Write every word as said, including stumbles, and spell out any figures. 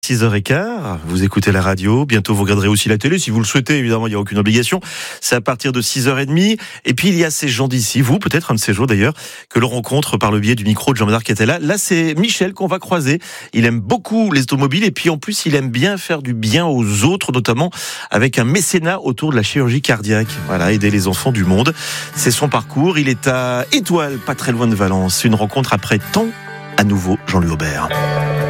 six heures quinze, vous écoutez la radio, bientôt vous regarderez aussi la télé, si vous le souhaitez, évidemment, il n'y a aucune obligation. C'est à partir de six heures trente. Et puis, il y a ces gens d'ici, vous, peut-être un de ces jours d'ailleurs, que l'on rencontre par le biais du micro de Jean-Bernard qui était là. Là, c'est Michel qu'on va croiser. Il aime beaucoup les automobiles et puis en plus, il aime bien faire du bien aux autres, notamment avec un mécénat autour de la chirurgie cardiaque. Voilà, aider les enfants du monde. C'est son parcours. Il est à Étoile, pas très loin de Valence. Une rencontre après tant, à nouveau, Jean-Louis Aubert.